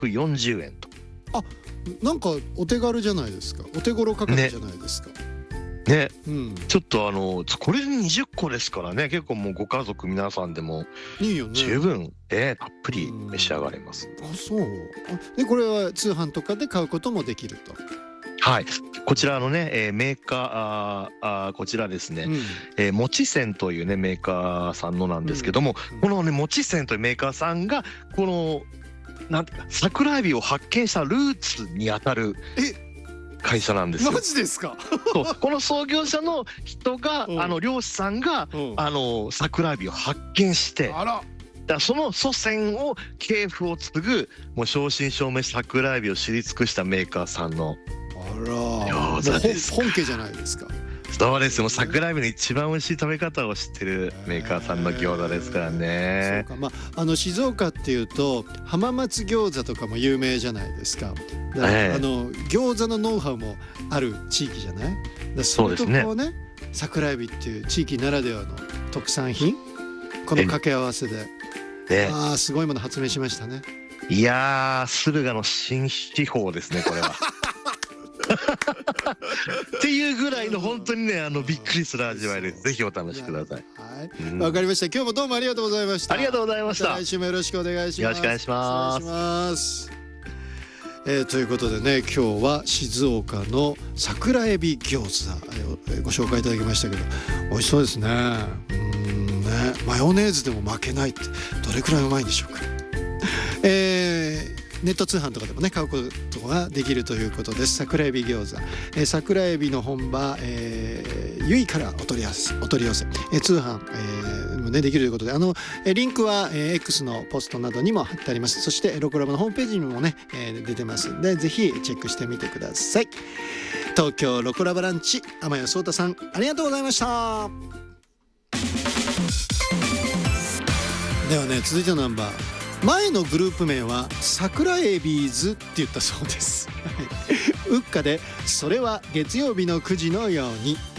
340円と。 あ、なんかお手軽じゃないですか。お手頃価格じゃないですか。 ね、 うん、 ちょっとこれ20個ですからね、結構もうご家族皆さんでもいいよね。 十分、たっぷり召し上がれます。 あ、そう。でこれは通販とかで買うこともできると。 はい、こちらのね、メーカーこちらですね、もちせんというねメーカーさんのなんですけども、このねもちせんというメーカーさんがこのなんていうか桜エビを発見したルーツにあたる会社なんですよ。 マジですか？ そう、この創業者の人が、漁師さんが、桜エビを発見して、その祖先を系譜を継ぐもう正真正銘桜エビを知り尽くしたメーカーさんの餃子です。 本家じゃないですか。 そうですよ、桜エビの一番美味しい食べ方を知ってるメーカーさんの餃子ですからね。 そうか、静岡っていうと浜松餃子とかも有名じゃないですか。だから、餃子のノウハウもある地域じゃない。それとこうね、桜エビっていう地域ならではの特産品、この掛け合わせで、すごいもの発明しましたね。 いやー、駿河の新秘宝ですねこれは。っていうぐらいの本当にねびっくりする味わいです。ぜひお試しください。 はい、わかりました。今日もどうもありがとうございました。 ありがとうございました。 来週もよろしくお願いします。 よろしくお願いします。 失礼します。ということでね、今日は静岡の桜エビ餃子ご紹介いただきましたけど、美味しそうですね。マヨネーズでも負けないってどれくらいうまいんでしょうか。ネット通販とかでもね買うことができるということです。桜エビ餃子、桜エビの本場、由比からお取り寄せ、通販、もねできるということで、リンクは、X のポストなどにも貼ってあります。そしてロコラボのホームページにもね、出てますんで、ぜひチェックしてみてください。東京ロコラボランチ、天谷壮太さんありがとうございました。ではね、続いてのナンバー、前のグループ名は桜エビーズって言ったそうです。うっかでそれは月曜日の9時のように。